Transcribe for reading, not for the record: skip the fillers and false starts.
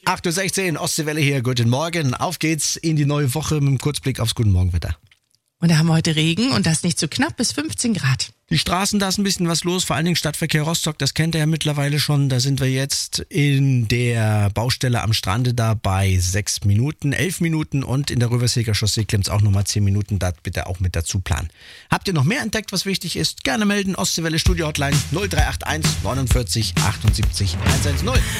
8.16 Uhr, Ostseewelle hier, guten Morgen. Auf geht's in die neue Woche mit einem Kurzblick aufs Guten Morgenwetter. Und da haben wir heute Regen und das nicht so knapp, bis 15 Grad. Die Straßen, da ist ein bisschen was los, vor allen Dingen Stadtverkehr Rostock, das kennt ihr ja mittlerweile schon. Da sind wir jetzt in der Baustelle am Strande da bei 6 Minuten, 11 Minuten und in der Röverseger Chaussee klemmt's auch nochmal 10 Minuten, da bitte auch mit dazu planen. Habt ihr noch mehr entdeckt, was wichtig ist? Gerne melden, Ostseewelle Studio Hotline 0381 49 78 110.